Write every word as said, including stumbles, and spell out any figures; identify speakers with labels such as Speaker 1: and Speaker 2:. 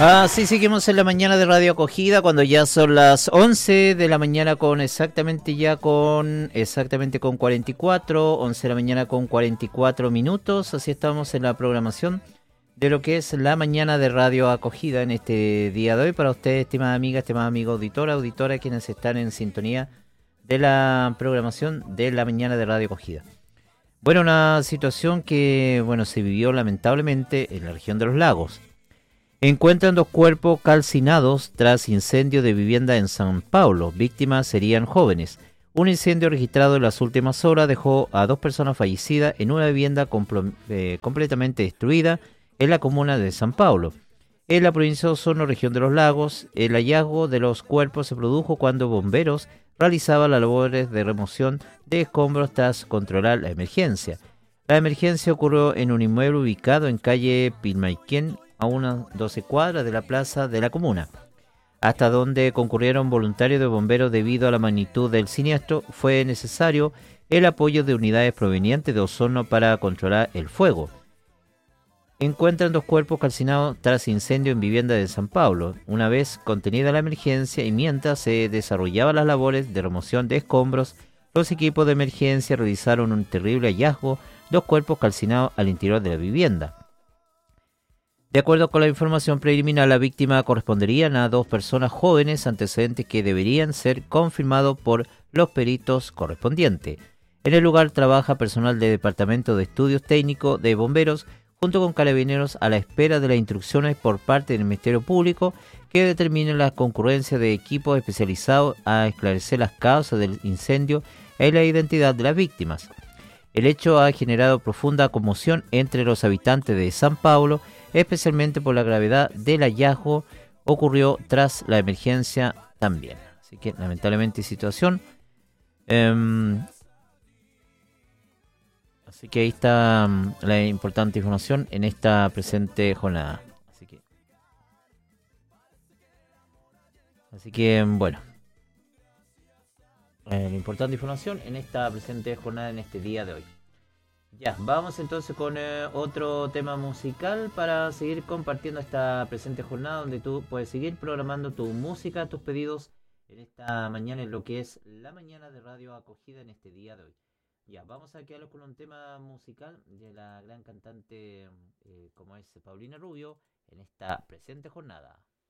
Speaker 1: Así seguimos en la mañana de Radio Acogida cuando ya son las once de la mañana con exactamente ya con exactamente con cuarenta y cuatro, once de la mañana con cuarenta y cuatro minutos. Así estamos en la programación de lo que es la mañana de Radio Acogida en este día de hoy para ustedes, estimada amiga, estimada amigo auditora, auditora, quienes están en sintonía de la programación de la mañana de Radio Acogida. Bueno, una situación que bueno se vivió lamentablemente en la región de los lagos. Encuentran dos cuerpos calcinados tras incendio de vivienda en San Paulo. Víctimas serían jóvenes. Un incendio registrado en las últimas horas dejó a dos personas fallecidas en una vivienda compl- eh, completamente destruida en la comuna de San Paulo. En la provincia de Osorno, región de los lagos, el hallazgo de los cuerpos se produjo cuando bomberos realizaban las labores de remoción de escombros tras controlar la emergencia. La emergencia ocurrió en un inmueble ubicado en calle Pilmaiquén, a unas doce cuadras de la plaza de la comuna, hasta donde concurrieron voluntarios de bomberos. Debido a la magnitud del siniestro, fue necesario el apoyo de unidades provenientes de Osorno para controlar el fuego. Encuentran dos cuerpos calcinados tras incendio en vivienda de San Pablo, una vez contenida la emergencia y mientras se desarrollaban las labores de remoción de escombros, los equipos de emergencia realizaron un terrible hallazgo, dos cuerpos calcinados al interior de la vivienda. De acuerdo con la información preliminar, la víctima corresponderían a dos personas jóvenes, antecedentes que deberían ser confirmados por los peritos correspondientes. En el lugar trabaja personal del Departamento de Estudios Técnicos de Bomberos, junto con carabineros, a la espera de las instrucciones por parte del Ministerio Público que determinen la concurrencia de equipos especializados a esclarecer las causas del incendio y la identidad de las víctimas. El hecho ha generado profunda conmoción entre los habitantes de San Paulo, especialmente por la gravedad del hallazgo. Ocurrió tras la emergencia también. Así que lamentablemente situación. Eh, así que ahí está um, la importante información en esta presente jornada. Así que, así que bueno. Eh, la importante información en esta presente jornada en este día de hoy. Ya, vamos entonces con eh, otro tema musical para seguir compartiendo esta presente jornada donde tú puedes seguir programando tu música, tus pedidos en esta mañana en lo que es la mañana de Radio Acogida en este día de hoy. Ya, vamos a quedarnos con un tema musical de la gran cantante eh, como es Paulina Rubio en esta presente jornada.